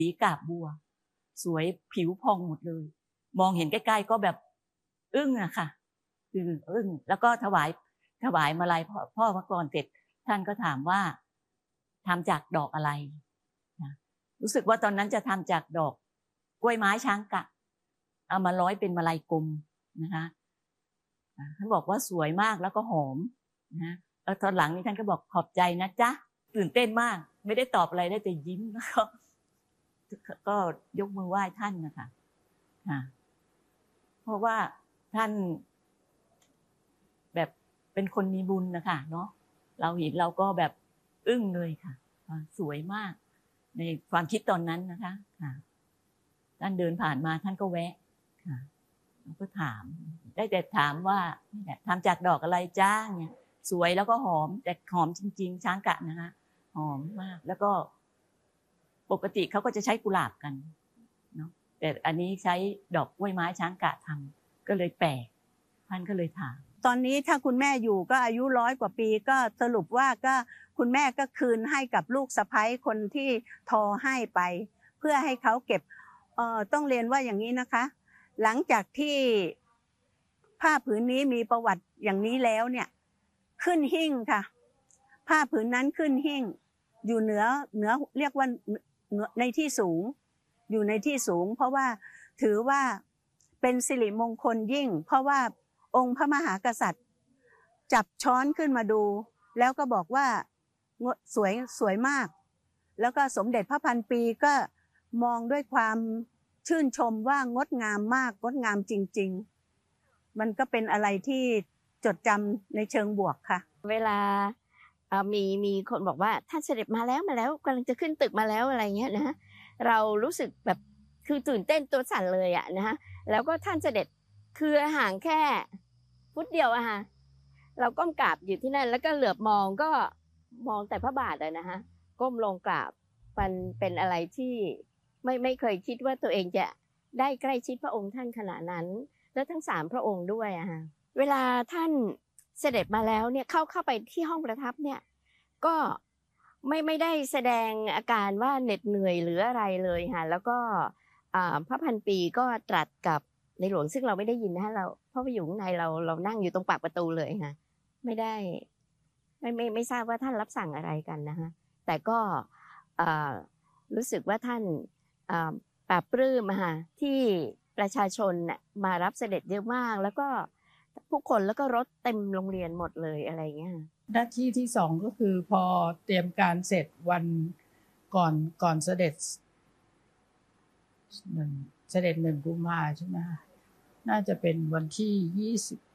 สีกาบบัวสวยผิวพองหมดเลยมองเห็นใกล้ๆก็แบบอึ้งอะค่ะคืออึ้งแล้วก็ถวายมาลัยพ่อพระกรเสร็จท่านก็ถามว่าทำจากดอกอะไรนะรู้สึกว่าตอนนั้นจะทำจากดอกกล้วยไม้ช้างกะเอามาร้อยเป็นมาลัยกลมนะคะท่านบอกว่าสวยมากแล้วก็หอมนะแล้วตอนหลังนี้ท่านก็บอกขอบใจนะจ๊ะตื่นเต้นมากไม่ได้ตอบอะไรได้แต่ยิ้มแล้วก็ยกมือไหว้ท่านนะคะเพราะว่าท่านแบบเป็นคนมีบุญนะคะเนาะเราเห็นเราก็แบบอึ้งเลยค่ะสวยมากในความคิดตอนนั้นนะคะท่านเดินผ่านมาท่านก็แวะเราก็ถามได้แต่ถามว่าทำจากดอกอะไรจ้าเนี่ยสวยแล้วก็หอมแต่หอมจริงๆช้างกะนะคะหอมมากแล้วก็ปกติเขาก็จะใช้กุหลาบกันเนาะแต่อันนี้ใช้ดอกกล้วยไม้ช้างกะทำก็เลยแปลกท่านก็เลยถามตอนนี้ถ้าคุณแม่อยู่ก็อายุ100 กว่าปีก็สรุปว่าก็คุณแม่ก็คืนให้กับลูกสะใภ้คนที่ทอให้ไปเพื่อให้เขาเก็บต้องเรียนว่าอย่างนี้นะคะหลังจากที่ผ้าผืนนี้มีประวัติอย่างนี้แล้วเนี่ยขึ้นหิ้งค่ะผ้าผืนนั้นขึ้นหิ้งอยู่เหนือเรียกว่าในที่สูงอยู่ในที่สูงเพราะว่าถือว่าเป็นสิริมงคลยิ่งเพราะว่าองค์พระมหากษัตริย์จับช้อนขึ้นมาดูแล้วก็บอกว่าสวยมากแล้วก็สมเด็จพระพันปีก็มองด้วยความชื่นชมว่างดงามมากงดงามจริงๆมันก็เป็นอะไรที่จดจำในเชิงบวกค่ะเวลามีคนบอกว่าท่านเสด็จมาแล้วกำลังจะขึ้นตึกมาแล้วอะไรเงี้ยนะเรารู้สึกแบบคือตื่นเต้นตัวสั่นเลยอะนะฮะแล้วก็ท่านเสด็จคือห่างแค่ฟุตเดียวอะฮะเราก้มกราบอยู่ที่นั่นแล้วก็เหลือบมองก็มองแต่พระบาทเลยนะฮะก้มลงกราบมันเป็นอะไรที่ไม่เคยคิดว่าตัวเองจะได้ใกล้ชิดพระองค์ท่านขนาดนั้นแล้วทั้ง3 พระองค์ด้วยอะฮะเวลาท่านเสด็จมาแล้วเนี่ยเข้าไปที่ห้องประทับเนี่ยก็ไม่ได้แสดงอาการว่าเหน็ดเหนื่อยหรืออะไรเลยค่ะแล้วก็พระพันปีก็ตรัสกับในหลวงซึ่งเราไม่ได้ยินนะเราเพราะว่าอยู่ข้างในเรานั่งอยู่ตรงปากประตูเลยค่ะไม่ได้ไม่ทราบว่าท่านรับสั่งอะไรกันนะคะแต่ก็รู้สึกว่าท่านปราบปลื้มค่ะที่ประชาชนมารับเสด็จเยอะมากแล้วก็ผู้คนแล้วก็รถเต็มโรงเรียนหมดเลยอะไรเงี้ยหน้าที่ที่2ก็คือพอเตรียมการเสร็จวันก่อนเสด็จ1 กุมภาพันธ์ใช่ไหมคะน่าจะเป็นวันที่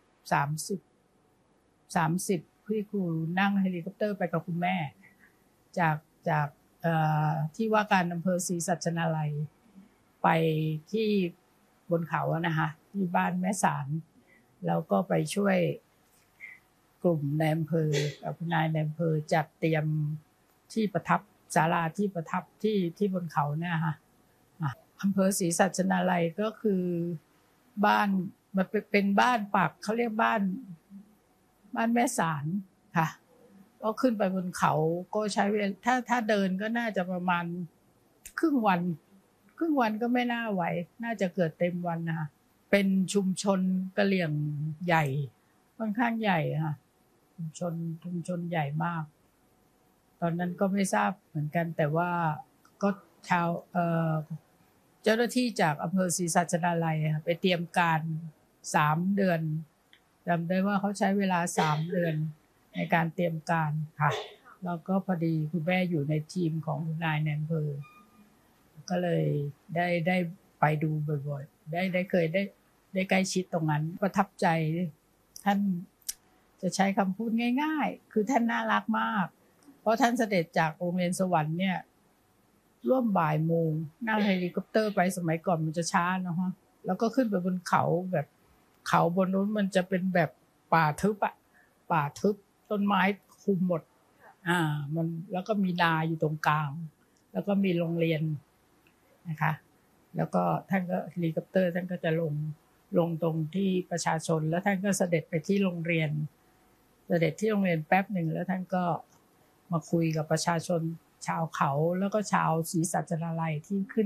30พี่ครูนั่งเฮลิคอปเตอร์ไปกับคุณแม่จากที่ว่าการอำเภอศรีสัชนาลัยไปที่บนเขาอะนะคะที่บ้านแม่สารแล้วก็ไปช่วยกลุ่มในอำเภอกับคุณนายในอำเภอจัดเตรียมที่ประทับศาลาที่ประทับที่บนเขาเนี่ยค่ะอำเภอศรีสัชนาลัยก็คือบ้านมันเป็นบ้านปักเขาเรียกบ้านแม่สารค่ะก็ขึ้นไปบนเขาก็ใช้เวลาถ้าเดินก็น่าจะประมาณครึ่งวันก็ไม่น่าไหวน่าจะเกิดเต็มวันนะคะเป็นชุมชนกะเหรี่ยงใหญ่ค่อนข้างใหญ่ค่ะชุมชนใหญ่มากตอนนั้นก็ไม่ทราบเหมือนกันแต่ว่าก็ชาวเจ้าหน้าที่จากอำเภอศรีสัชนาลัยไปเตรียมการ3 เดือนจำได้ว่าเขาใช้เวลา3 เดือนในการเตรียมการค่ะแล้วก็พอดีคุณแม่อยู่ในทีมของคุณนายในอำเภอก็เลยได้ไปดูบ่อยๆได้เคยได้ใกล้ชิดตรงนั้นประทับใจท่านจะใช้คำพูดง่ายๆคือท่านน่ารักมากเพราะท่านเสด็จจากโรงเรียนสวรรค์เนี่ยร่วมบ่ายโมงนั่งเฮลิคอปเตอร์ไปสมัยก่อนมันจะช้าเนาะแล้วก็ขึ้นไปบนเขาแบบเขาบนนู้นมันจะเป็นแบบป่าทึบต้นไม้คุมหมดมันแล้วก็มีนาอยู่ตรงกลางแล้วก็มีโรงเรียนนะคะแล้วก็ท่านก็เฮลิคอปเตอร์ท่านก็จะลงตรงที่ประชาชนแล้วท่านก็เสด็จไปที่โรงเรียนแป๊บหนึ่งแล้วท่านก็มาคุยกับประชาชนชาวเขาแล้วก็ชาวศรีสัชนาลัยที่ขึ้น